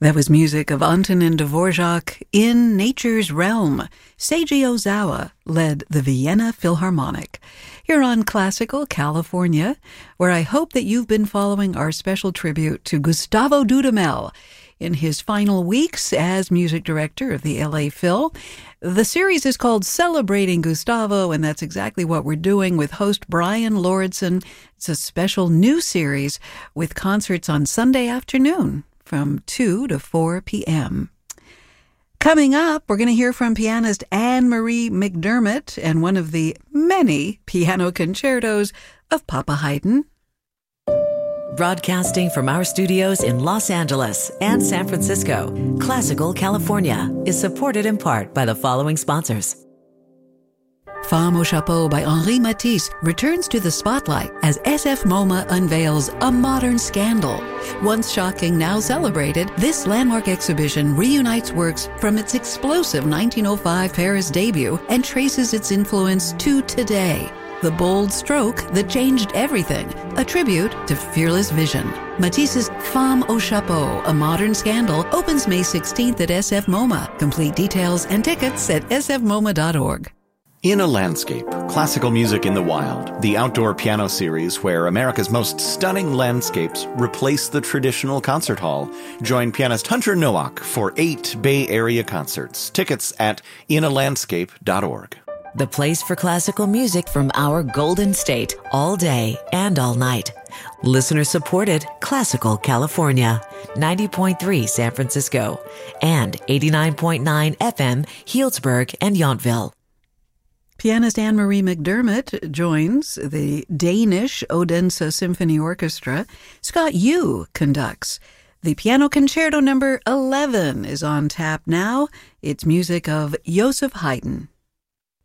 That was music of Antonin Dvorak in Nature's Realm. Seiji Ozawa led the Vienna Philharmonic. Here on Classical California, where I hope that you've been following our special tribute to Gustavo Dudamel in his final weeks as music director of the LA Phil. The series is called Celebrating Gustavo, and that's exactly what we're doing with host Brian Lauridsen. It's a special new series with concerts on Sunday afternoon from 2 to 4 p.m. Coming up, we're going to hear from pianist Anne-Marie McDermott and one of the many piano concertos of Papa Haydn. Broadcasting from our studios in Los Angeles and San Francisco, Classical California is supported in part by the following sponsors. Femme au Chapeau by Henri Matisse returns to the spotlight as SF MoMA unveils a modern scandal. Once shocking, now celebrated, this landmark exhibition reunites works from its explosive 1905 Paris debut and traces its influence to today. The bold stroke that changed everything, a tribute to fearless vision. Matisse's Femme au Chapeau, a modern scandal, opens May 16th at SF MoMA. Complete details and tickets at sfmoma.org. In a Landscape, Classical Music in the Wild, the outdoor piano series where America's most stunning landscapes replace the traditional concert hall. Join pianist Hunter Nowak for 8 Bay Area concerts. Tickets at inalandscape.org. The place for classical music from our Golden State, all day and all night. Listener supported Classical California, 90.3 San Francisco, and 89.9 FM Healdsburg and Yountville. Pianist Anne-Marie McDermott joins the Danish Odense Symphony Orchestra. Scott Yu conducts. The Piano Concerto number 11 is on tap now. It's music of Joseph Haydn.